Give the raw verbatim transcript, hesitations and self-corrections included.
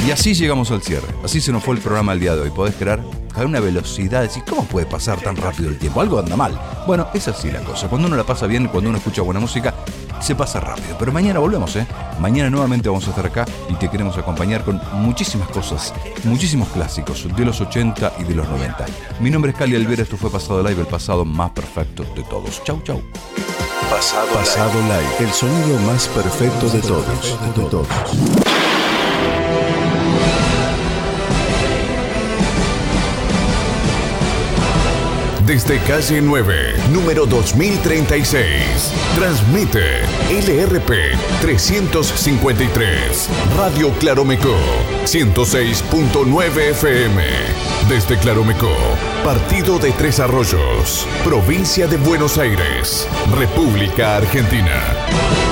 Y así llegamos al cierre. Así se nos fue el programa del día de hoy. ¿Podés creer? A una velocidad, decir, ¿cómo puede pasar tan rápido el tiempo? Algo anda mal. Bueno, es así la cosa. Cuando uno la pasa bien, cuando uno escucha buena música, se pasa rápido. Pero mañana volvemos, ¿eh? Mañana nuevamente vamos a estar acá y te queremos acompañar con muchísimas cosas, muchísimos clásicos de los ochenta y de los noventa. Mi nombre es Cali Alvera, esto fue Pasado Live, el pasado más perfecto de todos. Chau, chau. Pasado, Pasado Live. Live, el sonido más perfecto de todos, de todos. Desde calle nueve, número dos mil treinta y seis. Transmite L R P trescientos cincuenta y tres. Radio Claromecó, ciento seis punto nueve F M. Desde Claromecó, partido de Tres Arroyos, provincia de Buenos Aires, República Argentina.